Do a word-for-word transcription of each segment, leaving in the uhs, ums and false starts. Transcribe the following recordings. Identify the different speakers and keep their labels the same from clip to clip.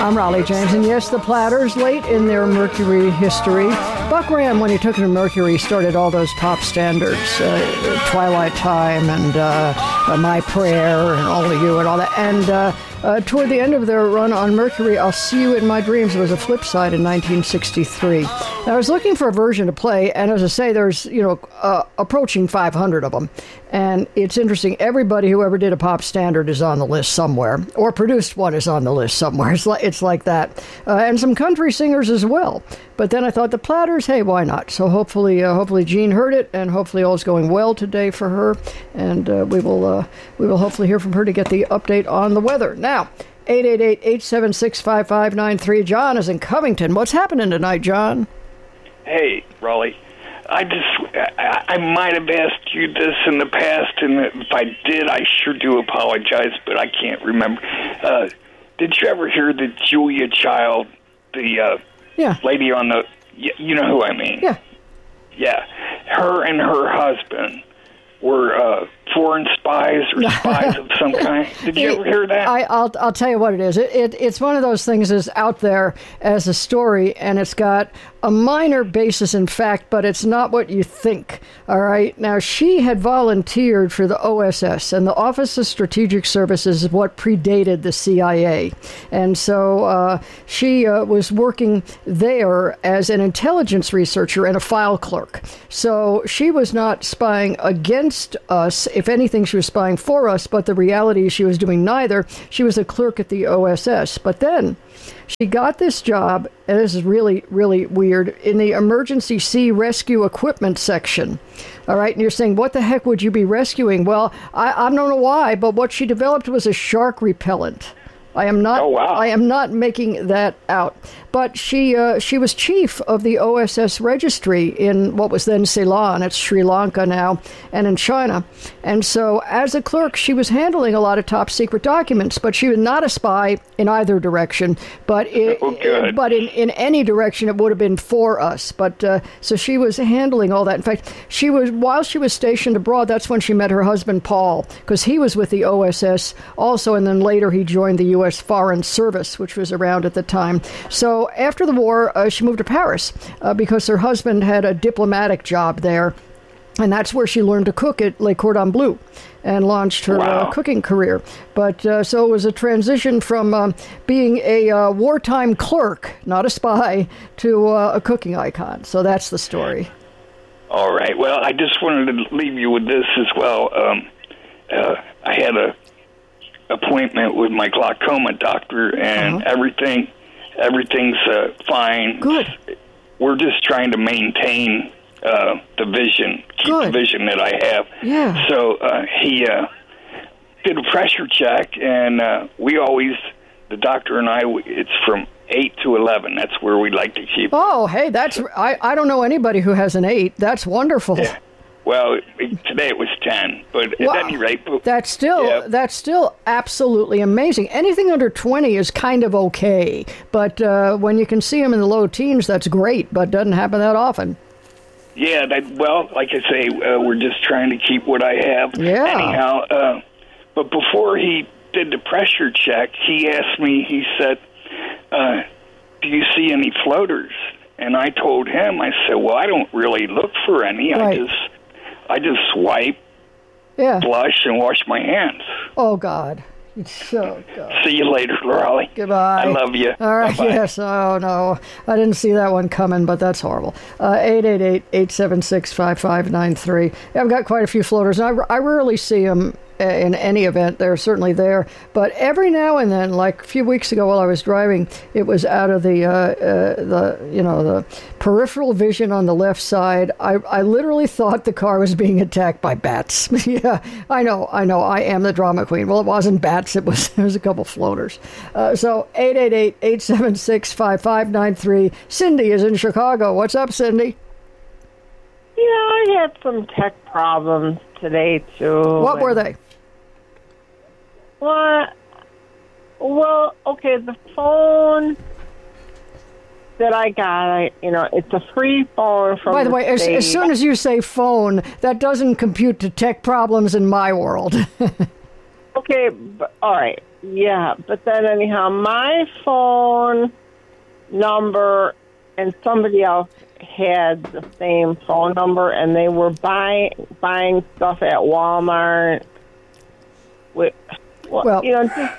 Speaker 1: I'm Raleigh James, and yes, the Platters, late in their Mercury history. Buck Graham, when he took it to Mercury, started all those pop standards, uh, Twilight Time and uh, uh, My Prayer and All of You and all that. And uh, uh, toward the end of their run on Mercury, I'll See You in My Dreams was a flip side in nineteen sixty-three. Now, I was looking for a version to play, and as I say, there's, you know, uh, approaching five hundred of them. And it's interesting, everybody who ever did a pop standard is on the list somewhere, or produced one is on the list somewhere. It's like, it's like that. Uh, and some country singers as well. But then I thought the Platters, hey, why not? So hopefully uh, hopefully Jean heard it, and hopefully all's going well today for her. And uh, we will uh, we will hopefully hear from her to get the update on the weather. Now, eight eight eight, eight seven six, five five nine three. John is in Covington. What's happening tonight, John?
Speaker 2: Hey, Raleigh. I just, I, I might have asked you this in the past, and if I did, I sure do apologize, but I can't remember. Uh, did you ever hear that Julia Child, the uh,
Speaker 1: yeah.
Speaker 2: lady on the, you, you know who I mean?
Speaker 1: Yeah.
Speaker 2: Yeah. Her and her husband were uh, foreign spies or spies of some kind. Did you ever hear that?
Speaker 1: I, I'll I'll tell you what it is. It, it it's one of those things that's out there as a story, and it's got a minor basis in fact, but it's not what you think. All right. Now, she had volunteered for the O S S, and the Office of Strategic Services is what predated the C I A, and so uh, she uh, was working there as an intelligence researcher and a file clerk. So she was not spying against us. If anything, she was spying for us, but the reality is she was doing neither. She was a clerk at the O S S. But then she got this job, and this is really, really weird, in the Emergency Sea Rescue Equipment section. All right, and you're saying, what the heck would you be rescuing? Well, I, I don't know why, but what she developed was a shark repellent. I am not.
Speaker 2: Oh, wow.
Speaker 1: I am not making that out. But she uh, she was chief of the O S S registry in what was then Ceylon. It's Sri Lanka now, and in China. And so, as a clerk, she was handling a lot of top secret documents. But she was not a spy in either direction. But it,
Speaker 2: oh, good.
Speaker 1: but in, in any direction, it would have been for us. But uh, so she was handling all that. In fact, she was while she was stationed abroad. That's when she met her husband Paul, because he was with the O S S also, and then later he joined the U S Foreign Service, which was around at the time. So after the war, uh, she moved to Paris uh, because her husband had a diplomatic job there. And that's where she learned to cook at Le Cordon Bleu and launched her
Speaker 2: wow.
Speaker 1: uh, cooking career. But uh, so it was a transition from um, being a uh, wartime clerk, not a spy, to uh, a cooking icon. So that's the story.
Speaker 2: All right. Well, I just wanted to leave you with this as well. Um, uh, I had a appointment with my glaucoma doctor, and uh-huh. everything, everything's uh, fine.
Speaker 1: Good.
Speaker 2: We're just trying to maintain uh, the vision, keep
Speaker 1: Good.
Speaker 2: the vision that I have.
Speaker 1: Yeah.
Speaker 2: So uh, he uh, did a pressure check, and uh, we always, the doctor and I, it's from eight to eleven. That's where we like to keep.
Speaker 1: Oh, hey, that's I, I don't know anybody who has an eight. That's wonderful.
Speaker 2: Yeah. Well, today it was ten, but
Speaker 1: wow.
Speaker 2: at any rate,
Speaker 1: that's still
Speaker 2: yeah.
Speaker 1: that's still absolutely amazing. Anything under twenty is kind of okay, but uh, when you can see them in the low teens, that's great. But doesn't happen that often.
Speaker 2: Yeah, that, well, like I say, uh, we're just trying to keep what I have.
Speaker 1: Yeah.
Speaker 2: Anyhow, uh, but before he did the pressure check, he asked me. He said, uh, "Do you see any floaters?" And I told him, I said, "Well, I don't really look for any.
Speaker 1: Right.
Speaker 2: I just." I just swipe,
Speaker 1: yeah.
Speaker 2: blush, and wash my hands. Oh,
Speaker 1: God. So, God.
Speaker 2: See you later, Raleigh.
Speaker 1: Goodbye.
Speaker 2: I love you.
Speaker 1: All right,
Speaker 2: Bye-bye.
Speaker 1: yes. Oh, no. I didn't see that one coming, but that's horrible. Uh, eight eight eight, eight seven six, five five nine three. Yeah, I've got quite a few floaters, and I, I rarely see them in any event. They're certainly there. But every now and then, like a few weeks ago while I was driving, it was out of the, uh, uh, the you know, the peripheral vision on the left side. I, I literally thought the car was being attacked by bats. Yeah, I know, I know. I am the drama queen. Well, it wasn't bats. It was, it was a couple floaters. Uh, so eight eight eight, eight seven six, five five nine three. Cindy is in Chicago. What's up, Cindy?
Speaker 3: Yeah, I had some tech problems today, too.
Speaker 1: What were they?
Speaker 3: What? Well, okay, the phone that I got, I, you know, it's a free phone from
Speaker 1: By the,
Speaker 3: the
Speaker 1: way, as, as soon as you say phone, that doesn't compute to tech problems in my world.
Speaker 3: Okay, but, all right. Yeah, but then anyhow, my phone number and somebody else had the same phone number, and they were buying buying stuff at Walmart. With, well,
Speaker 1: Well-
Speaker 3: you know, just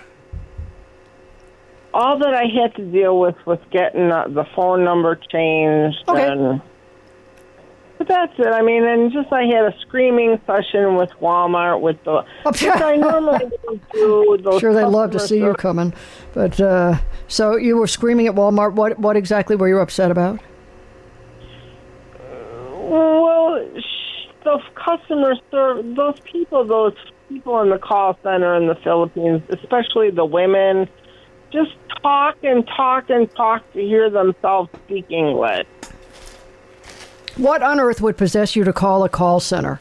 Speaker 3: all that I had to deal with was getting uh, the phone number changed.
Speaker 1: Okay.
Speaker 3: And, but that's it. I mean, and just I had a screaming session with Walmart with the, which I normally don't do. Those
Speaker 1: Sure, they'd love to
Speaker 3: customer
Speaker 1: see you
Speaker 3: service-
Speaker 1: coming. But, uh, so you were screaming at Walmart. What, what exactly were you upset about?
Speaker 3: Well, sh- those customer service, those people, those people in the call center in the Philippines, especially the women, just talk and talk and talk to hear themselves speak English.
Speaker 1: What on earth would possess you to call a call center?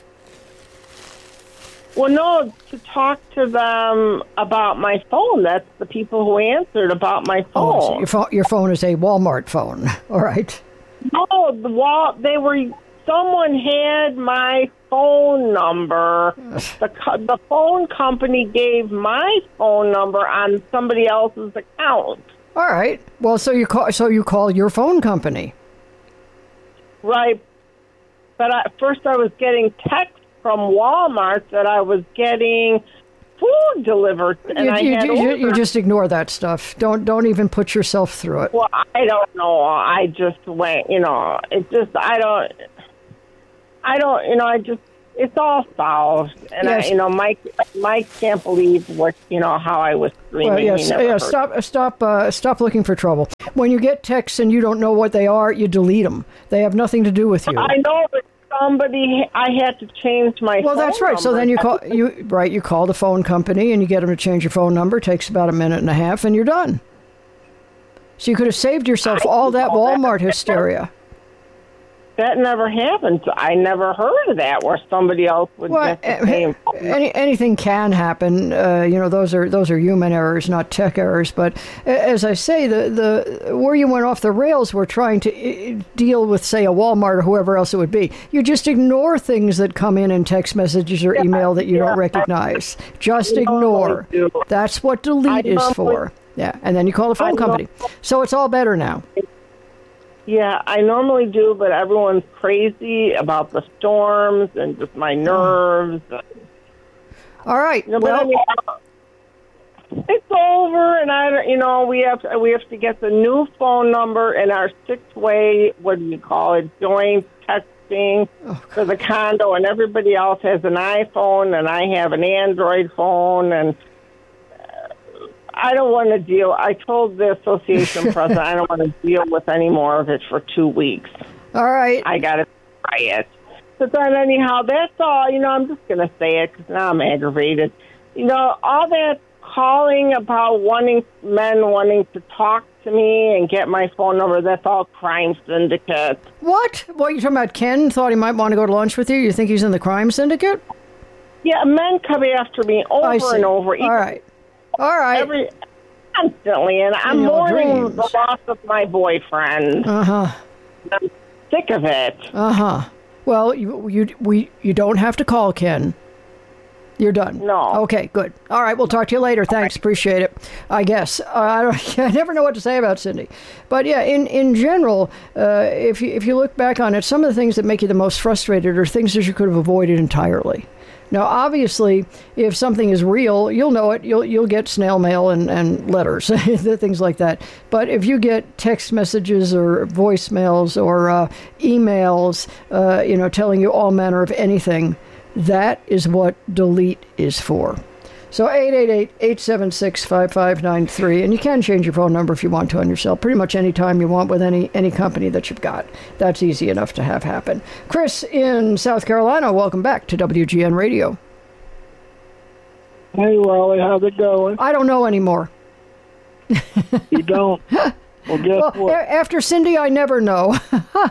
Speaker 3: Well, no, to talk to them about my phone. That's the people who answered about my phone.
Speaker 1: Oh, so your, phone your phone is a Walmart phone. All right.
Speaker 3: No, the wall. They were. Someone had my phone number. The co- the phone company gave my phone number on somebody else's account.
Speaker 1: All right. Well, so you call so you call your phone company.
Speaker 3: Right. But at first, I was getting texts from Walmart that I was getting food delivered, and
Speaker 1: You,
Speaker 3: I
Speaker 1: you,
Speaker 3: had
Speaker 1: you, you
Speaker 3: ordered.
Speaker 1: just ignore that stuff. Don't don't even put yourself through it.
Speaker 3: Well, I don't know. I just went. You know, it just. I don't. I don't. You know, I just. It's all solved, and
Speaker 1: Yes.
Speaker 3: I, you know, Mike. Mike can't believe what you know how I was screaming.
Speaker 1: Well, yes,
Speaker 3: He never
Speaker 1: yeah.
Speaker 3: heard.
Speaker 1: Stop, stop, uh, stop looking for trouble. When you get texts and you don't know what they are, you delete them. They have nothing to do with you.
Speaker 3: I know, but somebody. I had to change my.
Speaker 1: Well,
Speaker 3: phone
Speaker 1: that's right. So
Speaker 3: number.
Speaker 1: then you call you right. You call the phone company and you get them to change your phone number. It takes about a minute and a half, and you're done. So you could have saved yourself all that
Speaker 3: know that.
Speaker 1: Walmart hysteria.
Speaker 3: That never happened. I never heard of that where somebody else would
Speaker 1: Well,
Speaker 3: get the same.
Speaker 1: any, anything can happen. Uh, you know, those are those are human errors, not tech errors. But a- as I say, the the where you went off the rails, were trying to uh, deal with, say, a Walmart or whoever else it would be. You just ignore things that come in in text messages or email that you don't recognize. Just
Speaker 3: I normally
Speaker 1: ignore.
Speaker 3: do.
Speaker 1: That's what delete
Speaker 3: I
Speaker 1: is
Speaker 3: normally-
Speaker 1: for. Yeah, and then you call the phone
Speaker 3: I
Speaker 1: company. So it's all better now.
Speaker 3: Yeah, I normally do, but everyone's crazy about the storms and just my nerves.
Speaker 1: All right.
Speaker 3: You know,
Speaker 1: Well,
Speaker 3: but anyhow, it's over, and I, don't- you know, we have to, we have to get the new phone number and our six-way. What do you call it? Joint texting for the condo, and everybody else has an iPhone, and I have an Android phone, and I don't want to deal. I told the association president I don't want to deal with any more of it for two weeks.
Speaker 1: all right.
Speaker 3: I got to try it. But then anyhow, that's all. You know, I'm just going to say it because now I'm aggravated. You know, all that calling about wanting men wanting to talk to me and get my phone number, that's all crime syndicate.
Speaker 1: What? What are you talking about? Ken thought he might want to go to lunch with you. You think he's in the crime syndicate?
Speaker 3: Yeah, men come after me over
Speaker 1: I see.
Speaker 3: and over.
Speaker 1: All right. All right.
Speaker 3: Every, constantly, and I'm
Speaker 1: In your
Speaker 3: mourning
Speaker 1: dreams.
Speaker 3: the loss of my boyfriend.
Speaker 1: Uh-huh.
Speaker 3: I'm sick of it.
Speaker 1: Uh-huh. Well, you you we you don't have to call Ken. You're done.
Speaker 3: No.
Speaker 1: Okay, good. All right, we'll talk to you later. Thanks, appreciate it. I guess uh, I don't. I never know what to say about Cindy, but yeah, in in general, uh, if you if you look back on it, some of the things that make you the most frustrated are things that you could have avoided entirely. Now, obviously, if something is real, you'll know it. You'll you'll get snail mail and, and letters, things like that. But if you get text messages or voicemails or uh, emails, uh, you know, telling you all manner of anything, that is what delete is for. So eight eight eight, eight seven six, five five nine three, and you can change your phone number if you want to on yourself pretty much any time you want with any any company that you've got. That's easy enough to have happen. Chris in South Carolina, welcome back to W G N Radio.
Speaker 4: Hey, Raleigh, how's it going?
Speaker 1: I don't know anymore.
Speaker 4: You don't? Well, guess
Speaker 1: Well,
Speaker 4: what?
Speaker 1: a- after Cindy, I never know.
Speaker 4: Uh,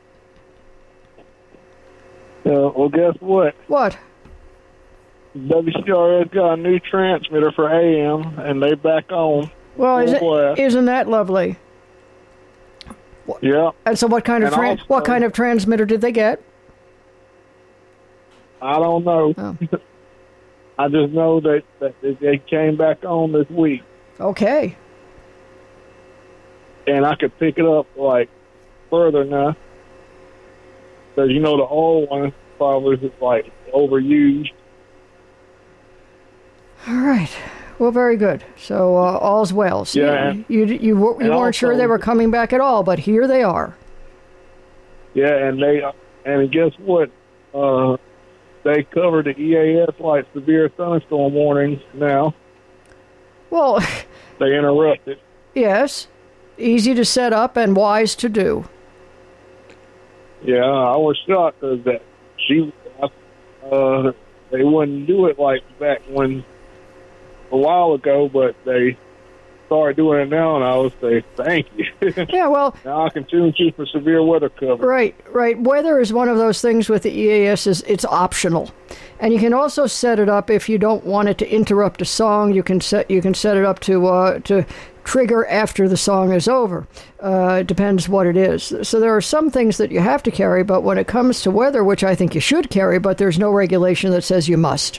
Speaker 4: well, guess what?
Speaker 1: What?
Speaker 4: W C R S got a new transmitter for A M, and they back on.
Speaker 1: Well, isn't,
Speaker 4: What?
Speaker 1: isn't that lovely?
Speaker 4: Yeah,
Speaker 1: And so what kind of
Speaker 4: And
Speaker 1: tran-
Speaker 4: also-
Speaker 1: what kind of transmitter did they get?
Speaker 4: I don't know.
Speaker 1: Oh.
Speaker 4: I just know that, that they came back on this week,
Speaker 1: Okay.
Speaker 4: and I could pick it up like further now. Because you know the old one probably is like overused.
Speaker 1: All right. Well, very good. So uh, all's well. So
Speaker 4: Yeah,
Speaker 1: You you you, were- you
Speaker 4: and
Speaker 1: weren't sure
Speaker 4: also-
Speaker 1: they were coming back at all, but here they are.
Speaker 4: Yeah, and they and guess what? Uh, they covered the E A S like severe thunderstorm warnings now.
Speaker 1: Well,
Speaker 4: They interrupted.
Speaker 1: yes. Easy to set up and wise to do.
Speaker 4: Yeah, I was shocked because that she, uh, they wouldn't do it like back when a while ago, but they started doing it now, and I would say thank you.
Speaker 1: Yeah, well,
Speaker 4: Now I can tune you for severe weather cover.
Speaker 1: right, right. Weather is one of those things with the E A S is it's optional. And you can also set it up if you don't want it to interrupt a song. You can set you can set it up to uh, to trigger after the song is over. Uh, it depends what it is. So there are some things that you have to carry, but when it comes to weather, which I think you should carry, but there's no regulation that says you must.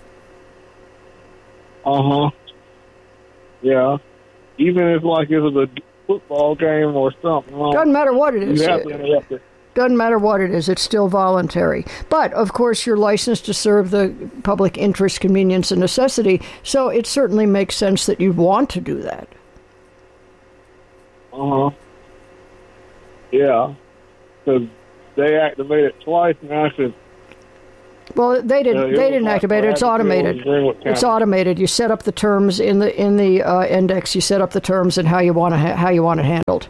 Speaker 4: Uh huh. Yeah. Even if like it was a football game or something, well,
Speaker 1: Doesn't matter what it is.
Speaker 4: you have to interrupt it.
Speaker 1: Doesn't matter what it is, it's still voluntary. But, of course, you're licensed to serve the public interest, convenience, and necessity, so it certainly makes sense that you'd want to do that.
Speaker 4: Uh huh. Yeah. Because they activated twice now. Cause,
Speaker 1: Well, they didn't.
Speaker 4: uh, it
Speaker 1: they
Speaker 4: was
Speaker 1: didn't
Speaker 4: like
Speaker 1: activate it. It's
Speaker 4: Bradford
Speaker 1: automated.
Speaker 4: and Greenwood
Speaker 1: It's
Speaker 4: County.
Speaker 1: automated. You set up the terms in the in the uh, index. You set up the terms and how you want to ha- how you want it handled.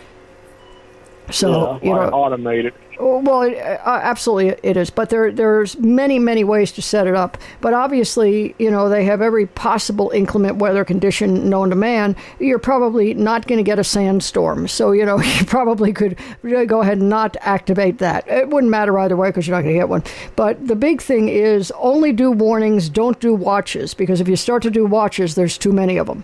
Speaker 1: So
Speaker 4: Yeah,
Speaker 1: you
Speaker 4: like
Speaker 1: know.
Speaker 4: automated.
Speaker 1: Well, it, uh, absolutely it is, but there there's many many ways to set it up. But obviously, you know, they have every possible inclement weather condition known to man. You're probably not going to get a sandstorm, so you know you probably could go ahead and not activate that. It wouldn't matter either way because you're not going to get one. But the big thing is only do warnings, don't do watches, because if you start to do watches, there's too many of them.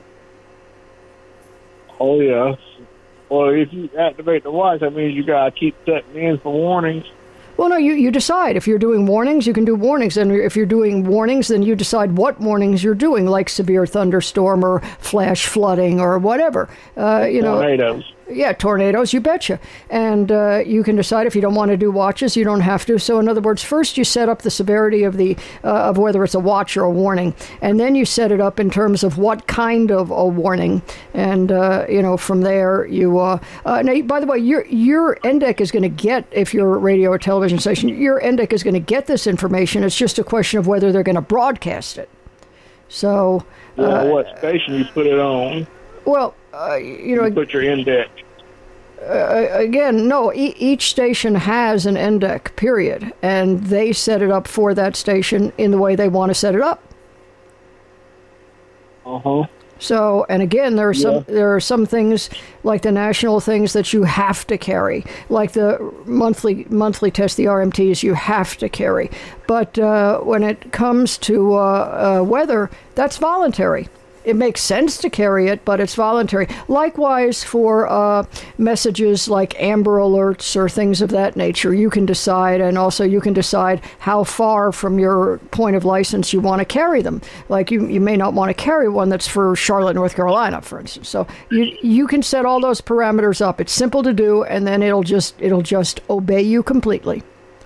Speaker 4: Oh yeah. Well, if you activate the watch, that means you gotta keep setting in for warnings.
Speaker 1: Well, no, you, you decide. If you're doing warnings, you can do warnings. And if you're doing warnings, then you decide what warnings you're doing, like severe thunderstorm or flash flooding or whatever. Uh, you know,
Speaker 4: Tornadoes.
Speaker 1: yeah, tornadoes, you betcha. And uh, you can decide if you don't want to do watches, you don't have to. So in other words, first you set up the severity of the uh, of whether it's a watch or a warning, and then you set it up in terms of what kind of a warning. And uh, you know, from there you. Uh, uh, now, by the way, your your N D E C is going to get, if you're a radio or television station, your N D E C is going to get this information. It's just a question of whether they're going to broadcast it. So.
Speaker 4: Yeah,
Speaker 1: Uh,
Speaker 4: what station you put it on?
Speaker 1: well, uh, you know.
Speaker 4: You put your index.
Speaker 1: Uh, again, no, e- each station has an N D E C, period, and they set it up for that station in the way they want to set it up.
Speaker 4: Uh huh.
Speaker 1: So, and again, there are some
Speaker 4: Yeah.
Speaker 1: there are some things like the national things that you have to carry, like the monthly monthly test, the R M Ts, you have to carry. But uh, when it comes to uh, uh, weather, that's voluntary. It makes sense to carry it, but it's voluntary. Likewise, for uh, messages like Amber Alerts or things of that nature, you can decide, and also you can decide how far from your point of license you want to carry them. Like you, you may not want to carry one that's for Charlotte, North Carolina, for instance. So you you can set all those parameters up. It's simple to do, and then it'll just it'll just obey you completely.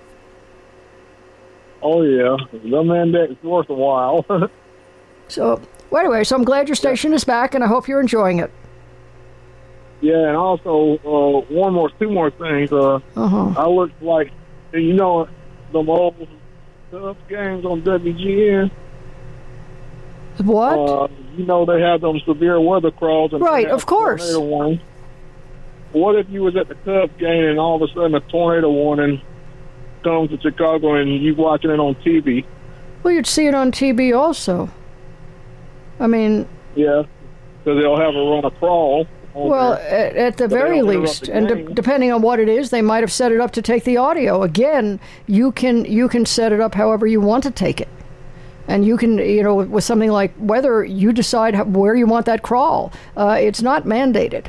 Speaker 4: Oh yeah, the index is worth a while.
Speaker 1: So. Well, anyway, so I'm glad your station is back, and I hope you're enjoying it.
Speaker 4: Yeah, and also uh, one more, two more things. Uh,
Speaker 1: Uh-huh.
Speaker 4: I looked like, you know, the old Cubs games on W G N.
Speaker 1: What?
Speaker 4: Uh, you know, they have them severe weather crawls. And
Speaker 1: Right,
Speaker 4: they have
Speaker 1: of course.
Speaker 4: Tornado warnings. What if you was at the Cubs game and all of a sudden a tornado warning comes to Chicago and you watching it on T V?
Speaker 1: Well, you'd see it on T V also. I mean,
Speaker 4: Yeah, because they'll have a run a crawl. on
Speaker 1: well,
Speaker 4: there.
Speaker 1: at, at the
Speaker 4: But they
Speaker 1: very
Speaker 4: don't interrupt
Speaker 1: least,
Speaker 4: the
Speaker 1: and de-
Speaker 4: game.
Speaker 1: depending on what it is, they might have set it up to take the audio. Again, you can you can set it up however you want to take it, and you can, you know, with something like weather, you decide how, where you want that crawl. Uh, it's not mandated.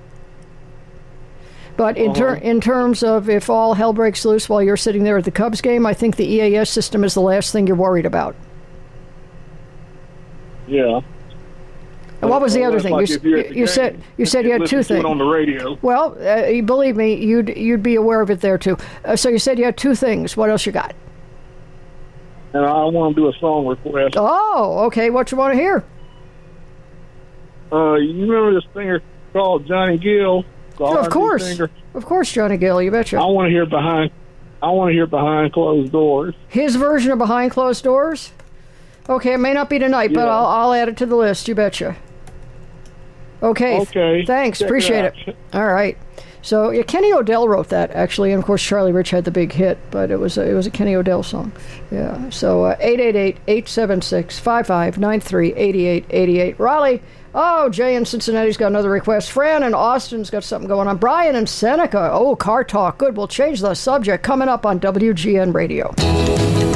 Speaker 1: But in, ter-
Speaker 4: Uh-huh.
Speaker 1: in terms of if all hell breaks loose while you're sitting there at the Cubs game, I think the E A S system is the last thing you're worried about.
Speaker 4: Yeah.
Speaker 1: And what was the
Speaker 4: Well,
Speaker 1: other
Speaker 4: it's
Speaker 1: thing?
Speaker 4: like
Speaker 1: you
Speaker 4: if you're at
Speaker 1: you,
Speaker 4: the
Speaker 1: you
Speaker 4: game,
Speaker 1: said you said you had
Speaker 4: listen
Speaker 1: two
Speaker 4: to it
Speaker 1: things.
Speaker 4: on the radio.
Speaker 1: Well, uh, you believe me, you'd you'd be aware of it there too. Uh, so you said you had two things. What else you got?
Speaker 4: And I want to do a song request.
Speaker 1: Oh, okay. What you want to hear?
Speaker 4: Uh, you remember this singer called Johnny Gill? The
Speaker 1: Of
Speaker 4: R and B
Speaker 1: course,
Speaker 4: singer?
Speaker 1: of course, Johnny Gill. You betcha.
Speaker 4: I want to hear behind. I want to hear behind closed doors.
Speaker 1: His version of Behind Closed Doors. Okay, it may not be tonight, but
Speaker 4: Yeah.
Speaker 1: I'll I'll add it to the list. You betcha. Okay.
Speaker 4: Okay.
Speaker 1: Thanks.
Speaker 4: Check it
Speaker 1: Appreciate
Speaker 4: out.
Speaker 1: it. All right. So yeah, Kenny Odell wrote that actually, and of course Charlie Rich had the big hit, but it was a, it was a Kenny Odell song. Yeah. So uh, eight eight eight, eight seven six, five five nine three, eight eight eight eight. Raleigh. Oh, Jay in Cincinnati's got another request. Fran in Austin's got something going on. Brian in Seneca. Oh, car talk. Good. We'll change the subject. Coming up on W G N Radio.